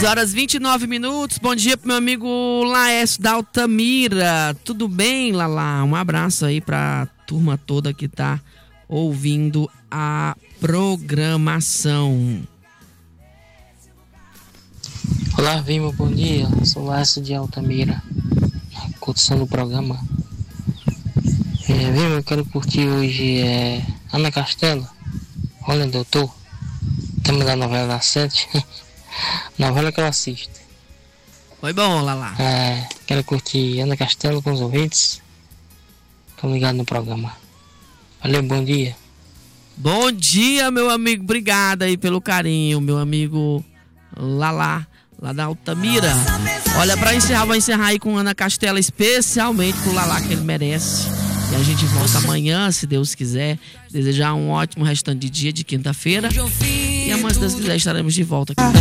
6h29. Bom dia pro meu amigo Laércio da Altamira. Tudo bem, Lala? Um abraço aí pra turma toda que tá ouvindo a programação. Olá, Vima, bom dia. Sou Laércio de Altamira, curtição do programa. Vima, eu quero curtir hoje Ana Castela, Olha, Doutor, tema da novela das 7, novela que eu assisto. Foi bom, Lala. Quero curtir Ana Castela com os ouvintes. Tô ligado no programa. Valeu, bom dia. Bom dia, meu amigo. Obrigado aí pelo carinho, meu amigo Lala, lá da Altamira. Olha, pra encerrar, vou encerrar aí com Ana Castela, especialmente pro Lala, que ele merece. E a gente volta amanhã, se Deus quiser. Desejar um ótimo restante de dia de quinta-feira. E amanhã, se Deus quiser, estaremos de volta aqui.